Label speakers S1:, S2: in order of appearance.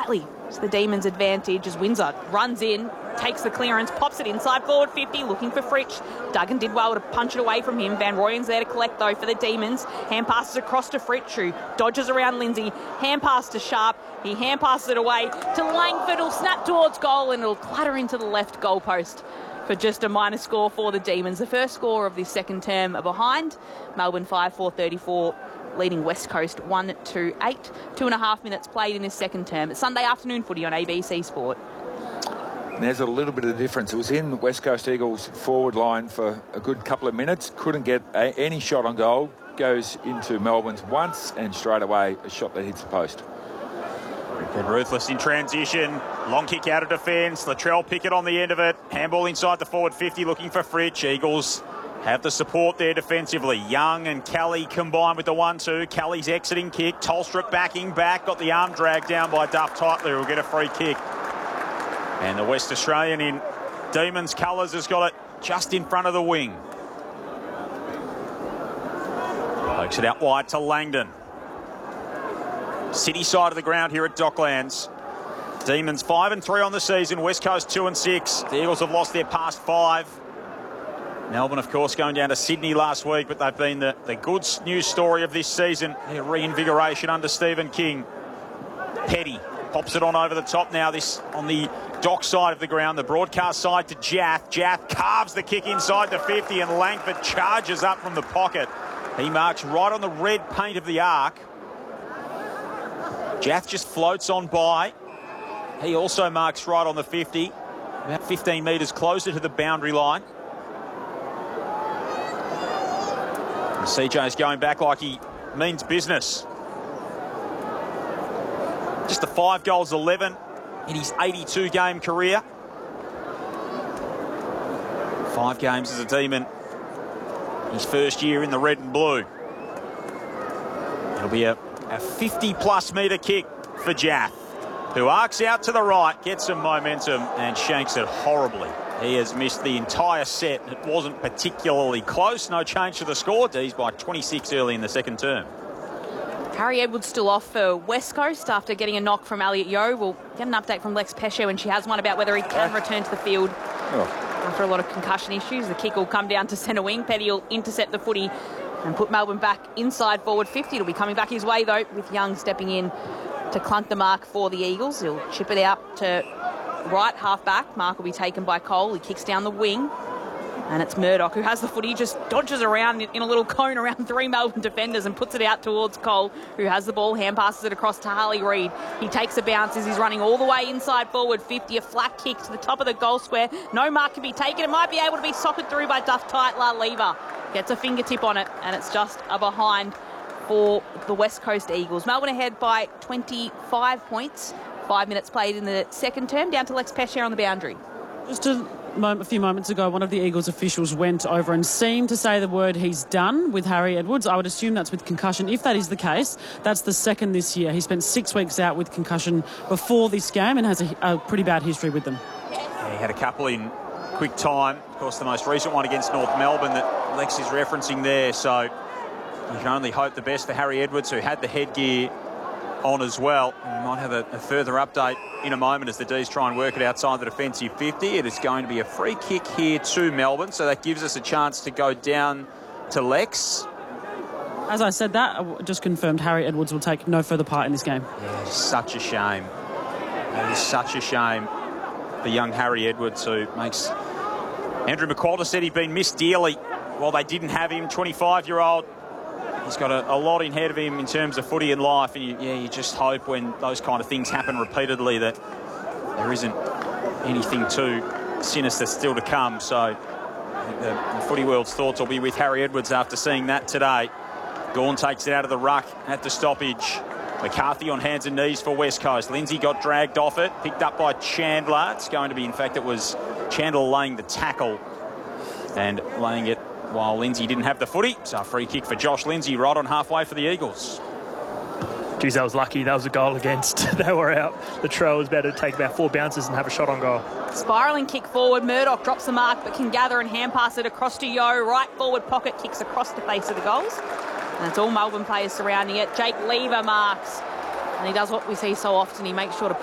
S1: slightly to the Demons' advantage as Windsor runs in, takes the clearance, pops it inside forward 50, looking for Fritsch. Duggan did well to punch it away from him. Van Rooyen's there to collect, though, for the Demons. Hand passes across to Fritsch, who dodges around Lindsay. Hand pass to Sharp. He hand passes it away to Langford. It'll snap towards goal and it'll clatter into the left goal post for just a minor score for the Demons. The first score of this second term are behind. Melbourne 5-4-34. Leading West Coast 1-8. 2.5 minutes played in this second term. It's Sunday afternoon footy on ABC Sport.
S2: There's a little bit of difference. It was in the West Coast Eagles forward line for a good couple of minutes. Couldn't get any shot on goal. Goes into Melbourne's once and straight away a shot that hits the post.
S3: Good ruthless in transition. Long kick out of defence. Latrell Pickett on the end of it. Handball inside the forward 50 looking for Fritsch. Eagles have the support there defensively. Young and Kelly combined with the 1-2. Kelly's exiting kick. Tolstrup backing back. Got the arm dragged down by Duff Tightly, who will get a free kick. And the West Australian in Demons colours has got it just in front of the wing. Pokes it out wide to Langdon. City side of the ground here at Docklands. Demons 5-3 on the season. West Coast 2-6. The Eagles have lost their past 5. Melbourne, of course, going down to Sydney last week, but they've been the good news story of this season. Their reinvigoration under Stephen King. Petty pops it on over the top now. This on the dock side of the ground, the broadcast side to Jaff. Jaff carves the kick inside the 50 and Langford charges up from the pocket. He marks right on the red paint of the arc. Jaff just floats on by. He also marks right on the 50, about 15 metres closer to the boundary line. And CJ's going back like he means business. Just the 5 goals, 11 in his 82-game career. 5 games as a Demon. His first year in the red and blue. It'll be a 50-plus metre kick for Jaff, who arcs out to the right, gets some momentum and shanks it horribly. He has missed the entire set. It wasn't particularly close. No change to the score. D's by 26 early in the second term.
S1: Harry Edwards still off for West Coast after getting a knock from Elliot Yeo. We'll get an update from Lex Pesce when she has one about whether he can return to the field after a lot of concussion issues. The kick will come down to centre wing. Petty will intercept the footy and put Melbourne back inside forward 50. It'll be coming back his way, though, with Young stepping in to clunk the mark for the Eagles. He'll chip it out to right half-back. Mark will be taken by Cole. He kicks down the wing. And it's Murdoch who has the footy, just dodges around in a little cone around 3 Melbourne defenders and puts it out towards Cole, who has the ball, hand passes it across to Harley Reid. He takes a bounce as he's running all the way inside forward 50, a flat kick to the top of the goal square. No mark can be taken. It might be able to be socketed through by Duff Tightler. Lever gets a fingertip on it, and it's just a behind for the West Coast Eagles. Melbourne ahead by 25 points. 5 minutes played in the second term. Down to Lex Pesce on the boundary.
S4: Just a few moments ago, one of the Eagles officials went over and seemed to say the word he's done with Harry Edwards. I would assume that's with concussion. If that is the case, that's the second this year. He spent 6 weeks out with concussion before this game and has a pretty bad history with them.
S3: Yeah, he had a couple in quick time. Of course, the most recent one against North Melbourne that Lex is referencing there. So you can only hope the best for Harry Edwards, who had the headgear on as well. And we might have a further update in a moment as the D's try and work it outside the defensive 50. It is going to be a free kick here to Melbourne, so that gives us a chance to go down to Lex.
S4: As I said that, I just confirmed Harry Edwards will take no further part in this game.
S3: Yeah, it's such a shame. It is such a shame for young Harry Edwards, who makes... Andrew McQualter said he'd been missed dearly while they didn't have him. 25-year-old. He's got a lot in ahead of him in terms of footy and life, and you just hope when those kind of things happen repeatedly that there isn't anything too sinister still to come. So I think the footy world's thoughts will be with Harry Edwards after seeing that today. Gawn takes it out of the ruck at the stoppage. McCarthy on hands and knees for West Coast. Lindsay got dragged off it, picked up by Chandler. It's going to be, in fact, it was Chandler laying the tackle and laying it while Lindsay didn't have the footy. So a free kick for Josh Lindsay right on halfway for the Eagles.
S5: Geez, that was lucky. That was a goal against. They were out. The trail was about to take about 4 bounces and have a shot on goal.
S1: Spiralling kick forward. Murdoch drops the mark but can gather and hand pass it across to Yeo. Right forward pocket, kicks across the face of the goals. And it's all Melbourne players surrounding it. Jake Lever marks. And he does what we see so often. He makes sure to